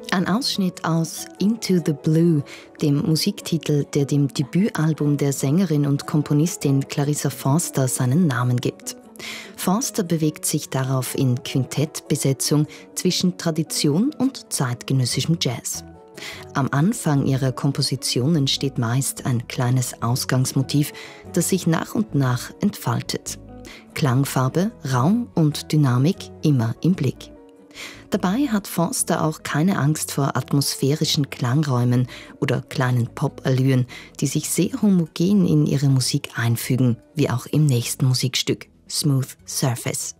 Ein Ausschnitt aus Into the Blue, dem Musiktitel, der dem Debütalbum der Sängerin und Komponistin Clarissa Foster seinen Namen gibt. Foster bewegt sich darauf in Quintettbesetzung zwischen Tradition und zeitgenössischem Jazz. Am Anfang ihrer Kompositionen steht meist ein kleines Ausgangsmotiv, das sich nach und nach entfaltet. Klangfarbe, Raum und Dynamik immer im Blick. Dabei hat Foster auch keine Angst vor atmosphärischen Klangräumen oder kleinen Pop-Allüren, die sich sehr homogen in ihre Musik einfügen, wie auch im nächsten Musikstück, Smooth Surface.